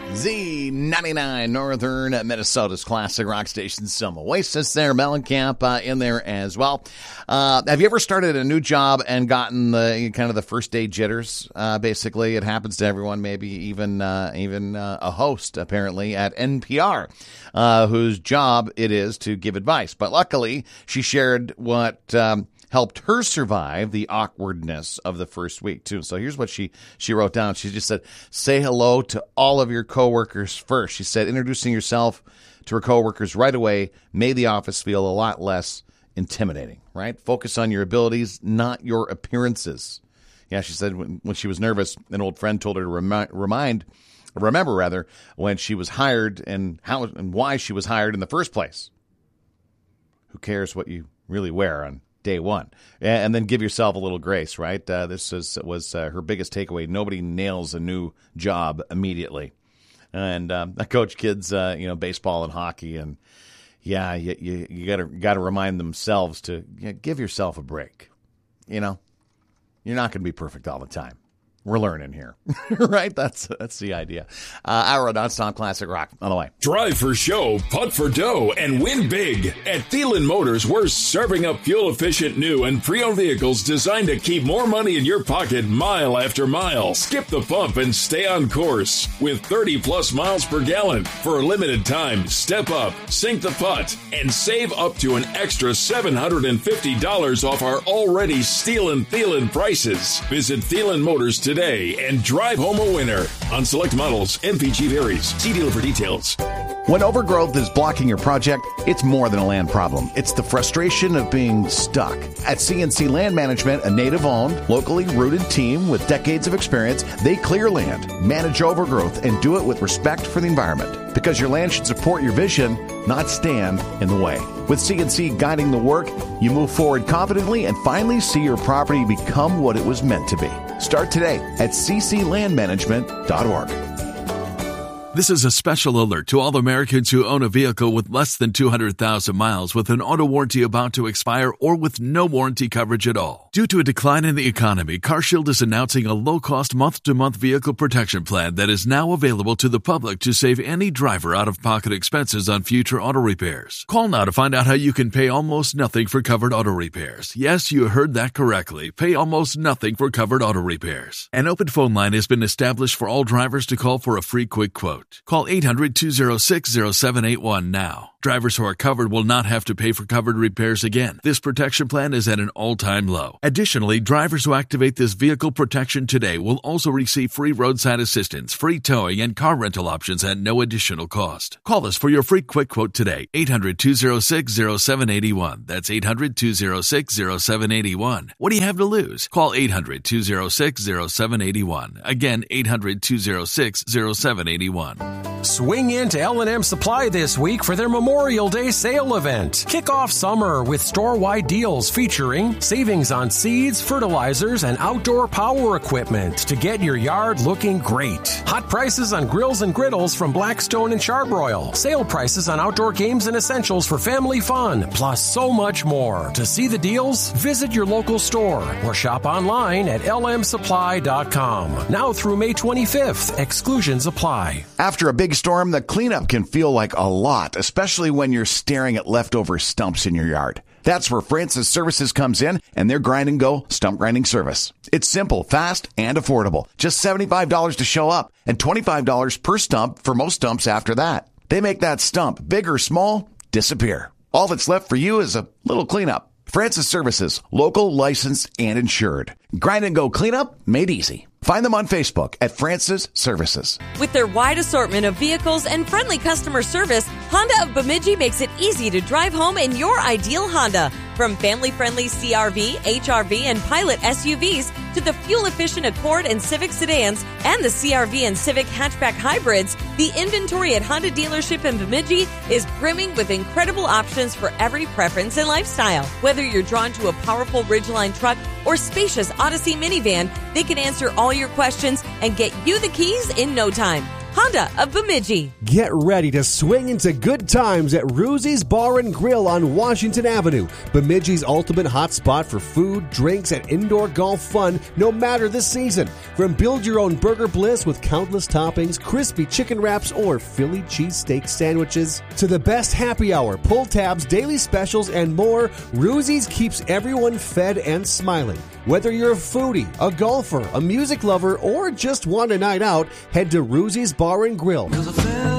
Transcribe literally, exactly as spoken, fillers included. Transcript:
Z ninety-nine, Northern Minnesota's classic rock station. Some Oasis there, Mellencamp uh, in there as well. Uh, have you ever started a new job and gotten the kind of the first day jitters? Uh, basically, it happens to everyone, maybe even uh, even uh, a host, apparently, at N P R, uh, whose job it is to give advice. But luckily, she shared what um, helped her survive the awkwardness of the first week, too. So here's what she, she wrote down. She just said, say hello to all of your coworkers first. She said, introducing yourself to her coworkers right away made the office feel a lot less intimidating, right? Focus on your abilities, not your appearances. Yeah, she said when, when she was nervous, an old friend told her to remi- remind, remember rather, when she was hired and how and why she was hired in the first place. Who cares what you really wear on day one? And then give yourself a little grace, right? Uh, this is, was uh, her biggest takeaway. Nobody nails a new job immediately. And um, I coach kids, uh, you know, baseball and hockey, and yeah, you you, you gotta gotta remind themselves to you know, give yourself a break. You know, you're not going to be perfect all the time. We're learning here, right? That's that's the idea. Uh, our nonstop classic rock on the way. Drive for show, putt for dough, and win big. At Thielen Motors, we're serving up fuel-efficient new and pre-owned vehicles designed to keep more money in your pocket mile after mile. Skip the pump and stay on course with thirty plus miles per gallon. For a limited time, step up, sink the putt, and save up to an extra seven hundred fifty dollars off our already stealin' Thielen prices. Visit Thielen Motors today. Today and drive home a winner. On select models, M P G varies. See dealer for details. When overgrowth is blocking your project, it's more than a land problem. It's the frustration of being stuck. At C N C Land Management, a native-owned, locally rooted team with decades of experience, they clear land, manage overgrowth, and do it with respect for the environment. Because your land should support your vision, not stand in the way. With C N C guiding the work, you move forward confidently and finally see your property become what it was meant to be. Start today at c c land management dot org. This is a special alert to all Americans who own a vehicle with less than two hundred thousand miles with an auto warranty about to expire or with no warranty coverage at all. Due to a decline in the economy, CarShield is announcing a low-cost month-to-month vehicle protection plan that is now available to the public to save any driver out-of-pocket expenses on future auto repairs. Call now to find out how you can pay almost nothing for covered auto repairs. Yes, you heard that correctly. Pay almost nothing for covered auto repairs. An open phone line has been established for all drivers to call for a free quick quote. Call eight hundred, two oh six, oh seven eight one now. Drivers who are covered will not have to pay for covered repairs again. This protection plan is at an all-time low. Additionally, drivers who activate this vehicle protection today will also receive free roadside assistance, free towing, and car rental options at no additional cost. Call us for your free quick quote today. eight hundred, two oh six, oh seven eight one. That's eight hundred, two oh six, oh seven eight one. What do you have to lose? Call eight hundred, two oh six, oh seven eight one. Again, eight hundred, two oh six, oh seven eight one. Swing into L and M Supply this week for their Memorial Day sale event. Kick off summer with store-wide deals featuring savings on seeds, fertilizers, and outdoor power equipment to get your yard looking great. Hot prices on grills and griddles from Blackstone and Charbroil. Sale prices on outdoor games and essentials for family fun, plus so much more. To see the deals, visit your local store or shop online at l m supply dot com. Now through May twenty-fifth, exclusions apply. After a big storm, the cleanup can feel like a lot, especially when you're staring at leftover stumps in your yard. That's where Francis Services comes in and their grind and go stump grinding service. It's simple, fast, and affordable. Just seventy-five dollars to show up and twenty-five dollars per stump for most stumps after that. They make that stump, big or small, disappear. All that's left for you is a little cleanup. Francis Services, local, licensed, and insured. Grind and go cleanup made easy. Find them on Facebook at Francis Services. With their wide assortment of vehicles and friendly customer service, Honda of Bemidji makes it easy to drive home in your ideal Honda. From family-friendly C R V, H R V, and Pilot S U Vs to the fuel-efficient Accord and Civic sedans and the C R V and Civic hatchback hybrids, the inventory at Honda dealership in Bemidji is brimming with incredible options for every preference and lifestyle. Whether you're drawn to a powerful Ridgeline truck or spacious Odyssey minivan, they can answer all your questions and get you the keys in no time. Honda of Bemidji. Get ready to swing into good times at Ruzzi's Bar and Grill on Washington Avenue, Bemidji's ultimate hotspot for food, drinks, and indoor golf fun no matter the season. From build your own burger bliss with countless toppings, crispy chicken wraps, or Philly cheesesteak sandwiches, to the best happy hour, pull tabs, daily specials, and more, Ruzzi's keeps everyone fed and smiling. Whether you're a foodie, a golfer, a music lover, or just want a night out, head to Ruzzi's Bar and Grill.